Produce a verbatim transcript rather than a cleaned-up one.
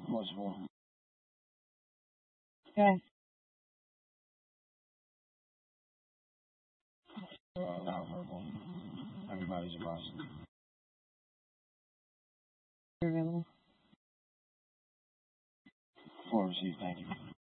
Multiple. Okay. Uh, not verbal. Everybody's a boss. You're available. Floor received. Thank you.